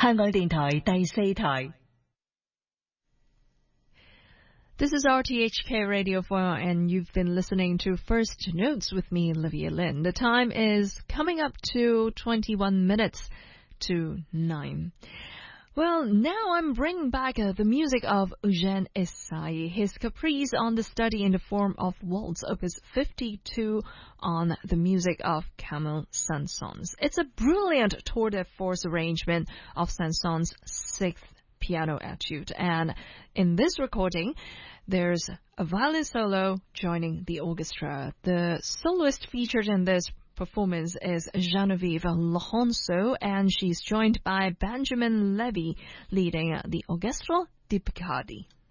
香港電台第四台。 This is RTHK Radio 4, and you've been listening to First Notes with me, Olivia Lin. The time is coming up to 21 minutes to 9. Well, now I'm bringing back the music of Eugène Essaï, his Caprice on the Study in the Form of Waltz, Opus 52, on the music of Camille Saint-Saëns. It's a brilliant tour de force arrangement of Saint-Saëns' sixth piano etude, and in this recording there's a violin solo joining the orchestra. The soloist featured in this performance is Geneviève Laurenceau, and she's joined by Benjamin Levy leading the Orchestre de Picardy.